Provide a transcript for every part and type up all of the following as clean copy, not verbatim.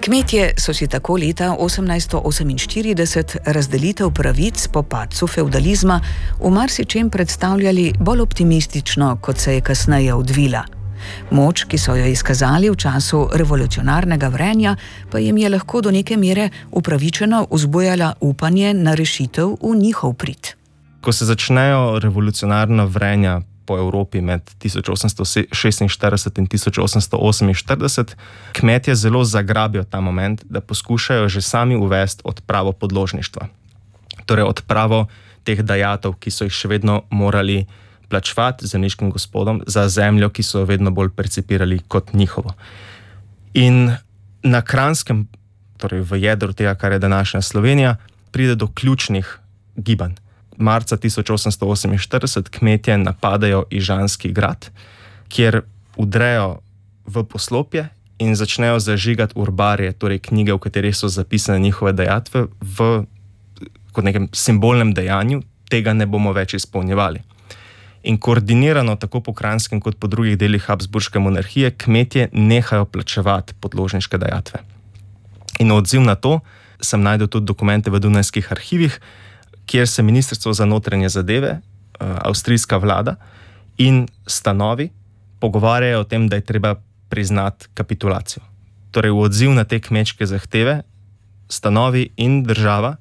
Kmetje so si tako leta 1848 razdelitev pravic po padcu fevdalizma v marsičem predstavljali bolj optimistično, kot se je kasneje odvila. Moč, ki so jo izkazali v času revolucionarnega vrenja, pa jim je lahko do neke mere upravičeno vzbujala upanje na rešitev v njihov prid. Ko se začnejo revolucionarna vrenja po Evropi med 1846 in 1848, kmetje zelo zagrabijo ta moment, da poskušajo že sami uvesti odpravo podložništva. Torej odpravo teh dajatev, ki so jih še vedno morali plačevati zemljiškim gospodom za zemljo, ki so jo vedno bolj percipirali kot njihovo. In na Kranjskem, torej v jedru tega, kar je današnja Slovenija, pride do ključnih gibanj. Marca 1848 kmetje napadajo Ižanski grad, kjer vdrejo v poslopje in začnejo zažigati urbarje, torej knjige, v katerih so zapisane njihove dajatve, kot nekem simbolnem dejanju, tega ne bomo več izpolnjevali. In koordinirano tako po Kranjskem kot po drugih delih Habsburške monarhije kmetje nehajo plačevati podložniške dajatve. In odziv na to sem najdel tudi dokumente v Dunajskih arhivih, kjer se Ministrstvo za notranje zadeve, avstrijska vlada in stanovi pogovarjajo o tem, da je treba priznati kapitulacijo. Torej v odziv na te kmečke zahteve stanovi in država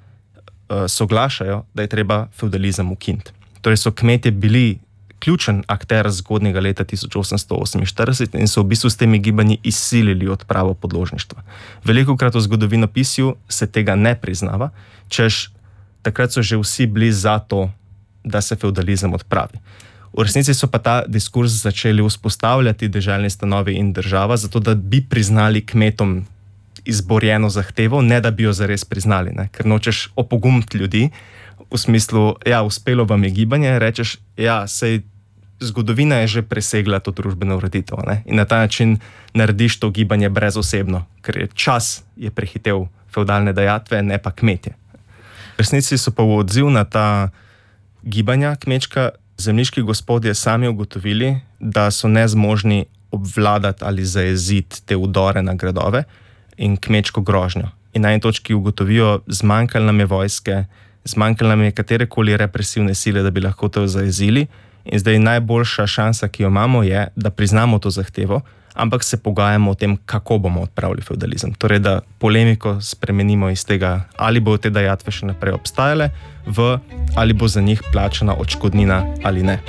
soglašajo, da je treba fevdalizem ukiniti. Torej so kmetje bili ključen akter zgodnjega leta 1848 in so v bistvu s temi gibanji izsilili odpravo podložništva. Velikokrat v zgodovinopisju se tega ne priznava, češ takrat so že vsi bili za to, da se fevdalizem odpravi. V resnici so pa ta diskurs začeli vzpostavljati deželni stanovi in država, zato da bi priznali kmetom izborjeno zahtevo, ne da bi jo zares priznali, ne? Ker nočeš opogumiti ljudi v smislu, ja, uspelo vam je gibanje, rečeš, ja, sej zgodovina je že presegla to družbeno ureditev, ne? In na ta način narediš to gibanje brezosebno, ker je čas je prehitev fevdalne dajatve, ne pa kmetje. V resnici so pa v odziv na ta gibanja kmečka zemljiški gospodje sami ugotovili, da so nezmožni obvladati ali zajeziti te vdore na gradove in kmečko grožnjo. In na eni točki ugotovijo, zmanjkalo nam je vojske, zmanjkalo nam je katerekoli represivne sile, da bi lahko to zajezili. In zdaj najboljša šansa, ki jo imamo, je, da priznamo to zahtevo, ampak se pogajamo o tem, kako bomo odpravili fevdalizem. Torej, da polemiko spremenimo iz tega, ali bo te dajatve še naprej obstajale, v ali bo za njih plačana odškodnina ali ne.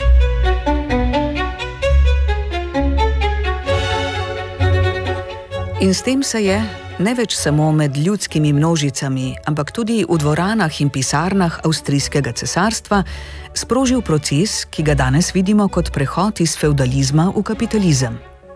In s tem se je, ne več samo med ljudskimi množicami, ampak tudi v dvoranah in pisarnah avstrijskega cesarstva, sprožil proces, ki ga danes vidimo kot prehod iz fevdalizma v kapitalizem.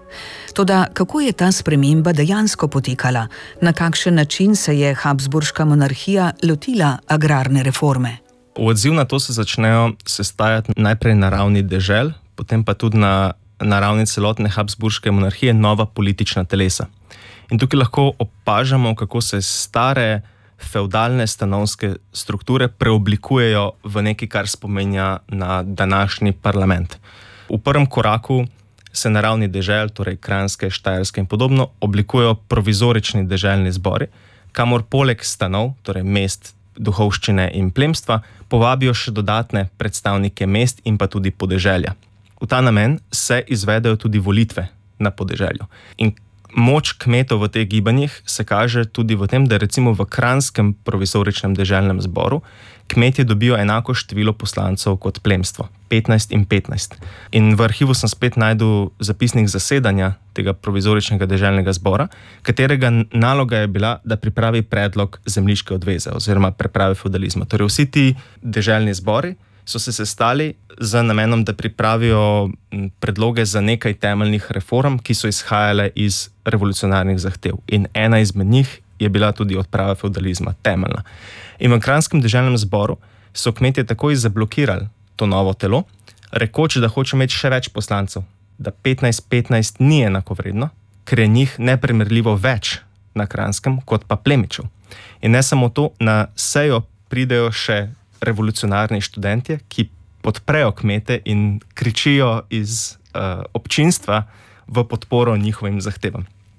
Toda kako je ta sprememba dejansko potekala? Na kakšen način se je Habsburška monarhija lotila agrarne reforme? V odziv na to se začnejo sestajati najprej na ravni dežel, potem pa tudi na ravni celotne Habsburške monarhije nova politična telesa. In tukaj lahko opažamo, kako se stare fevdalne stanovske strukture preoblikujejo v nekaj, kar spominja na današnji parlament. V prvem koraku se na ravni dežel, torej Kranjske, Štajerske in podobno, oblikujejo provizorični deželni zbori, kamor poleg stanov, torej mest, duhovščine in plemstva, povabijo še dodatne predstavnike mest in pa tudi podeželja. V ta namen se izvedejo tudi volitve na podeželju. In moč kmetov v teh gibanjih se kaže tudi v tem, da recimo v Kranjskem provizoričnem deželnem zboru kmetje dobijo enako število poslancev kot plemstvo, 15 in 15. In v arhivu sem spet najdel zapisnik zasedanja tega provizoričnega deželnega zbora, katerega naloga je bila, da pripravi predlog zemljiške odveze oziroma preprave fevdalizma. Torej vsi ti deželni zbori so se sestali z namenom, da pripravijo predloge za nekaj temeljnih reform, ki so izhajale iz revolucionarnih zahtev. In ena izmed njih je bila tudi odprava fevdalizma, temeljna. In v Kranjskem deželnem zboru so kmetje takoj zablokirali to novo telo, rekoč, da hoče imeti še več poslancev, da 15-15 ni enakovredno, ker je njih neprimerljivo več na Kranjskem kot pa plemičev. In ne samo to, na sejo pridejo še revolucionarni študentje, ki podprejo kmete in kričijo iz občinstva v podporo njihovim zahtevam.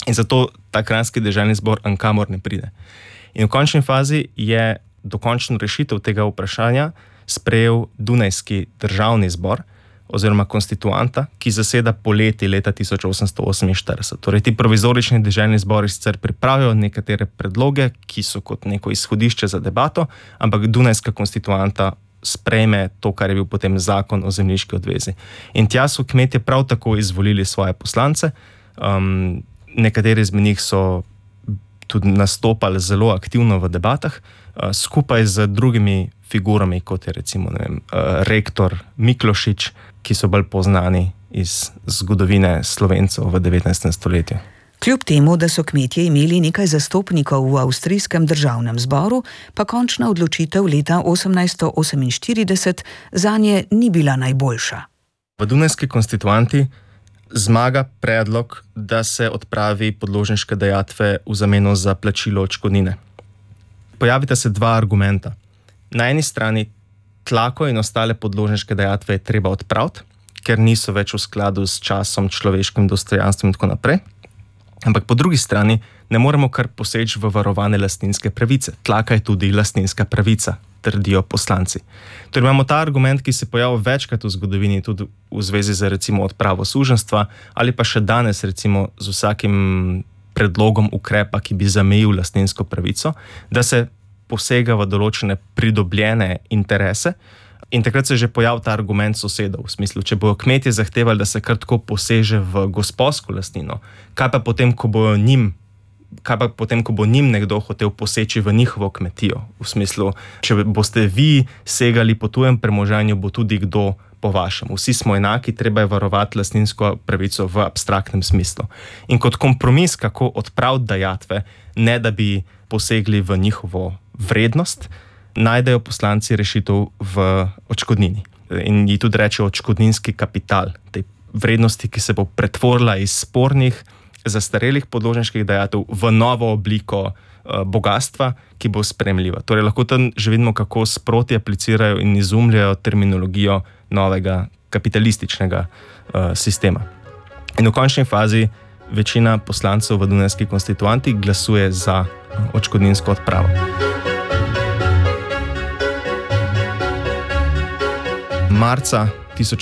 In zato ta Kranjski deželni zbor nikamor ne pride. In v končni fazi je dokončno rešitev tega vprašanja sprejel Dunajski državni zbor oziroma konstituanta, ki zaseda poleti leta 1848. Torej, ti provizorični deželni zbori sicer pripravijo nekatere predloge, ki so kot neko izhodišče za debato, ampak Dunajska konstituanta sprejme to, kar je bil potem zakon o zemljiški odvezi. In tja so kmetje prav tako izvolili svoje poslance. Nekateri izmed njih so tudi nastopali zelo aktivno v debatah, skupaj z drugimi figurami, kot je recimo rektor Miklošič, ki so bolj poznani iz zgodovine Slovencev v 19. stoletju. Kljub temu, da so kmetje imeli nekaj zastopnikov v avstrijskem državnem zboru, pa končna odločitev leta 1848 zanje ni bila najboljša. V Dunajski konstituanti zmaga predlog, da se odpravi podložniške dajatve v zameno za plačilo odškodnine. Pojavita se dva argumenta. Na eni strani tlako in ostale podložniške dajatve je treba odpraviti, ker niso več v skladu s časom, človeškim dostojanstvom in tako naprej. Ampak po drugi strani ne moremo kar poseči v varovane lastninske pravice. Tlaka je tudi lastninska pravica, trdijo poslanci. Torej imamo ta argument, ki se pojavlja večkrat v zgodovini, tudi v zvezi z recimo odpravo suženjstva ali pa še danes recimo z vsakim predlogom ukrepa, ki bi zamejil lastninsko pravico, da se posega v določene pridobljene interese. In takrat se je že pojavil ta argument sosedov, v smislu, če bojo kmetje zahtevali, da se kar tako poseže v gospodsko lastnino, kaj pa potem, ko bo njim nekdo hotel poseči v njihovo kmetijo? V smislu, če boste vi segali po tujem premoženju, bo tudi kdo po vašem. Vsi smo enaki, treba je varovati lastninsko pravico v abstraktnem smislu. In kot kompromis, kako odpraviti dajatve, ne da bi posegli v njihovo vrednost, najdejo poslanci rešitev v odškodnini. In ji tudi rečejo odškodninski kapital, tej vrednosti, ki se bo pretvorila iz spornih, zastarelih podložniških dajatev v novo obliko bogatstva, ki bo sprejemljiva. Torej, lahko tam že vidimo, kako sproti aplicirajo in izumljajo terminologijo novega kapitalističnega sistema. In v končni fazi večina poslancev v Dunajski konstituanti glasuje za odškodninsko odpravo. Marca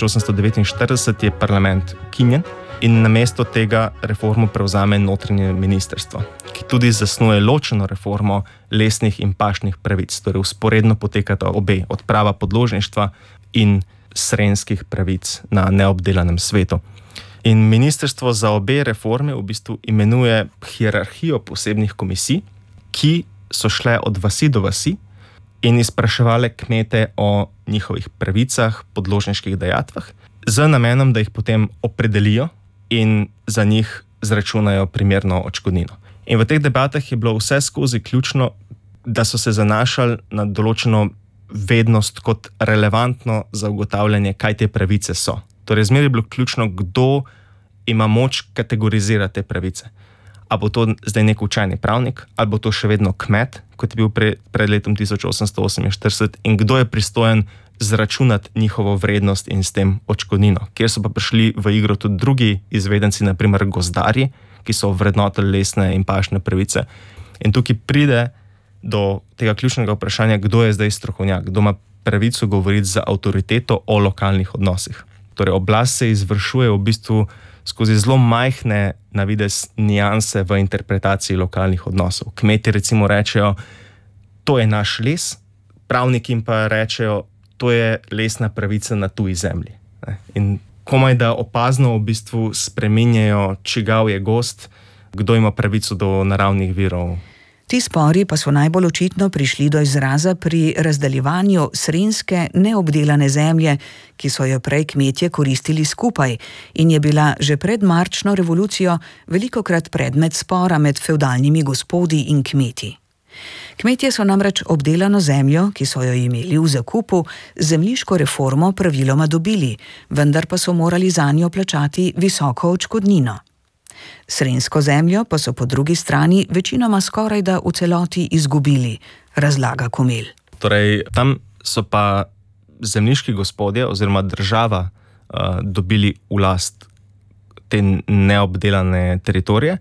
1849 je parlament ukinjen in namesto tega reformo prevzame notranje ministrstvo, ki tudi zasnuje ločeno reformo lesnih in pašnih pravic. Torej, vzporedno potekata obe, odprava podložništva in srenjskih pravic na neobdelanem svetu. In ministrstvo za obe reforme v bistvu imenuje hierarhijo posebnih komisij, ki so šle od vasi do vasi in izpraševale kmete o njihovih pravicah, podložniških dajatvah, z namenom, da jih potem opredelijo in za njih zračunajo primerno odškodnino. In v teh debatah je bilo vse skozi ključno, da so se zanašali na določeno vednost kot relevantno za ugotavljanje, kaj te pravice so. Torej, zmeraj je bilo ključno, kdo ima moč kategorizirati te pravice. A bo to zdaj nek učeni pravnik, ali bo to še vedno kmet, kot je bil pred letom 1848, in kdo je pristojen zračunati njihovo vrednost in s tem odškodnino. Kjer so pa prišli v igro tudi drugi izvedenci, naprimer gozdarji, ki so vrednotili lesne in pašne pravice. In tukaj pride do tega ključnega vprašanja, kdo je zdaj strokovnjak, kdo ima pravico govoriti za avtoriteto o lokalnih odnosih. Torej, oblast se izvršuje v bistvu skozi zelo majhne na videz nianse v interpretaciji lokalnih odnosov. Kmetje recimo rečejo, to je naš les, pravniki jim pa rečejo, to je lesna pravica na tuji zemlji. In komaj da opazno v bistvu spreminjajo, čigav je gozd, kdo ima pravico do naravnih virov. Ti spori pa so najbolj očitno prišli do izraza pri razdeljevanju srenjske neobdelane zemlje, ki so jo prej kmetje koristili skupaj in je bila že pred marčno revolucijo velikokrat predmet spora med fevdalnimi gospodi in kmeti. Kmetje so namreč obdelano zemljo, ki so jo imeli v zakupu, z zemljiško reformo praviloma dobili, vendar pa so morali zanjo plačati visoko odškodnino. Srenjsko zemljo pa so po drugi strani večinoma skorajda v celoti izgubili, razlaga Komel. Torej, tam so pa zemljiški gospodje oziroma država dobili v last te neobdelane teritorije,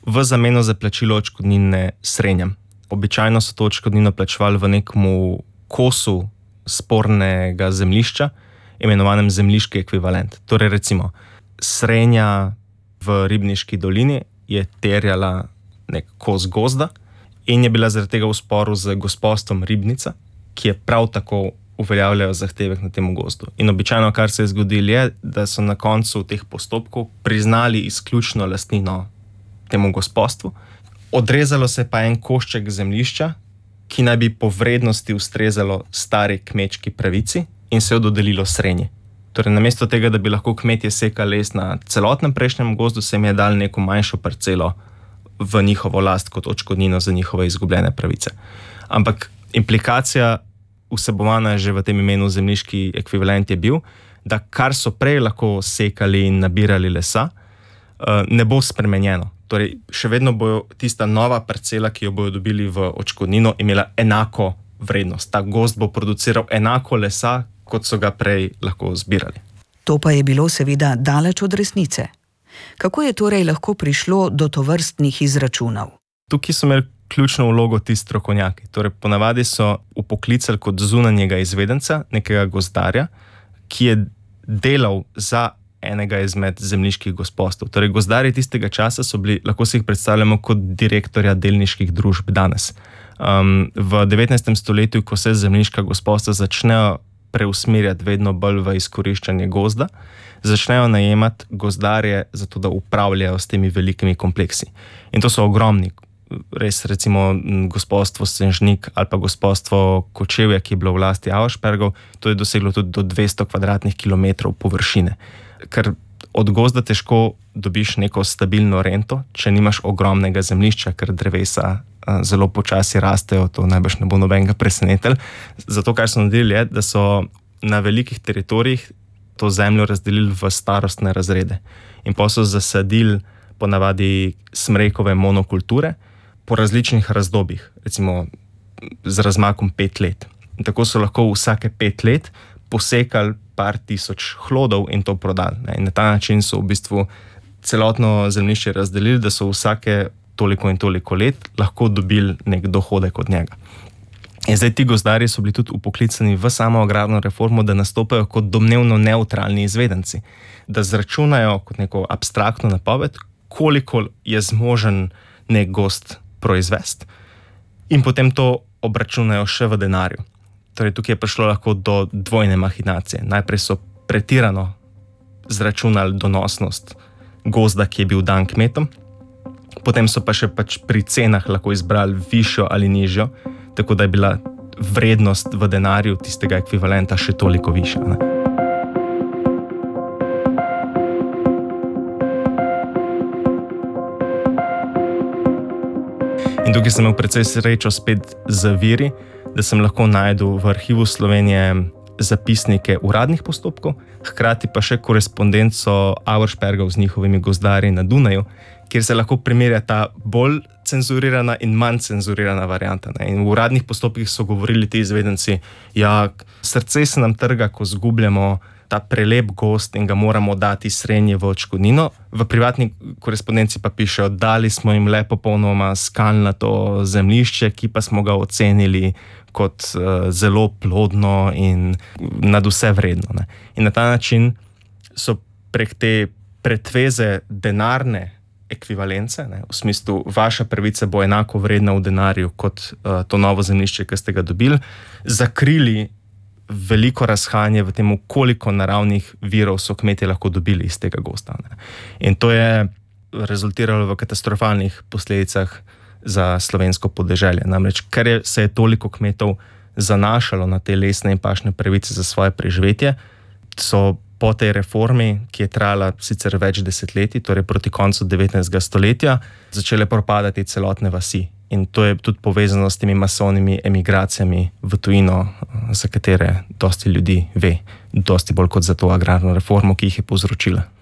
v zameno za plačilo odškodnine srenjam. Običajno so to odškodnino plačevali v nekemu kosu spornega zemljišča, imenovanem zemljiški ekvivalent. Torej recimo, srenja v Ribniški dolini je terjala nek kos gozda in je bila zaradi tega v sporu z gospostvom Ribnica, ki je prav tako uveljavljal zahtevek na temu gozdu. In običajno, kar se je zgodilo, je, da so na koncu teh postopkov priznali izključno lastnino temu gospostvu. Odrezalo se pa en košček zemljišča, ki naj bi po vrednosti ustrezalo stari kmečki pravici in se jo dodelilo srenji. Torej, namesto tega, da bi lahko kmetje sekali les na celotnem prejšnjem gozdu, se jim je dal neko manjšo parcelo v njihovo last kot odškodnino za njihove izgubljene pravice. Ampak implikacija vsebovana že v tem imenu zemljiški ekvivalent je bil, da kar so prej lahko sekali in nabirali lesa, ne bo spremenjeno. Torej, še vedno bo tista nova parcela, ki jo bodo dobili v odškodnino, imela enako vrednost. Ta gozd bo produciral enako lesa, kot so ga prej lahko zbirali. To pa je bilo seveda daleč od resnice. Kako je torej lahko prišlo do tovrstnih izračunov? Tukaj so imeli ključno vlogo ti strokovnjaki. Torej, ponavadi so upoklicali kot zunanjega izvedenca, nekega gozdarja, ki je delal za enega izmed zemljiških gospostov. Torej, gozdarji tistega časa so bili, lahko si jih predstavljamo kot direktorja delniških družb danes. V 19. stoletju, ko se zemljiška gospostva začnejo preusmerjati vedno bolj v izkoriščanje gozda, začnejo najemati gozdarje za to, da upravljajo s temi velikimi kompleksi. In to so ogromni. Res, recimo gospodstvo Senžnik ali pa gospodstvo Kočevje, ki je bilo v lasti Auerspergov, to je doseglo tudi do 200 kvadratnih kilometrov površine. Ker od gozda težko dobiš neko stabilno rento, če nimaš ogromnega zemljišča, ker drevesa zelo počasi rastejo, to najbrž ne bo nobenega presenetil. Zato, kar so naredili, je, da so na velikih teritorijih to zemljo razdelili v starostne razrede. In pa so zasadili ponavadi smrekove monokulture po različnih razdobjih, recimo z razmakom 5 let. In tako so lahko vsake 5 let posekali par tisoč hlodov in to prodali. In na ta način so v bistvu celotno zemljišče razdelili, da so vsake toliko in toliko let lahko dobili nek dohodek od njega. In zdaj ti gozdarji so bili tudi upoklicani v samo agrarno reformo, da nastopajo kot domnevno neutralni izvedenci, da zračunajo kot neko abstraktno napoved, koliko je zmožen nek gozd proizvesti in potem to obračunajo še v denarju. Torej, tukaj je prišlo lahko do dvojne mahinacije. Najprej so pretirano zračunali donosnost gozda, ki je bil dan kmetom, potem so pa še pri cenah lahko izbrali višjo ali nižjo, tako da je bila vrednost v denarju tistega ekvivalenta še toliko višja. Ne? In tukaj sem imel precej srečo spet z viri, da sem lahko najdel v arhivu Slovenije zapisnike uradnih postopkov, hkrati pa še korespondenco Auerspergov z njihovimi gozdarji na Dunaju, kjer se lahko primerja ta bolj cenzurirana in manj cenzurirana varianta. Ne? In v uradnih postopkih so govorili ti izvedenci, ja, srce se nam trga, ko zgubljamo ta prelep gozd in ga moramo dati srenji v odškodnino. V privatni korespondenci pa pišejo, dali smo jim le popolnoma skalnato zemljišče, ki pa smo ga ocenili kot zelo plodno in nad vse vredno. Ne? In na ta način so prek te pretveze denarne ekvivalence, ne, v smislu, vaša pravica bo enako vredna v denarju kot to novo zemljišče, ki ste ga dobili, zakrili veliko razhajanje v tem, koliko naravnih virov so kmetje lahko dobili iz tega gozda. Ne. In to je rezultiralo v katastrofalnih posledicah za slovensko podeželje. Namreč, ker se je toliko kmetov zanašalo na te lesne in pašne pravice za svoje preživetje, so po tej reformi, ki je trajala sicer več desetletij, torej proti koncu 19. stoletja, začele propadati celotne vasi. In to je tudi povezano s temi masovnimi emigracijami v tujino, za katere dosti ljudi ve, dosti bolj kot za to agrarno reformo, ki jih je povzročila.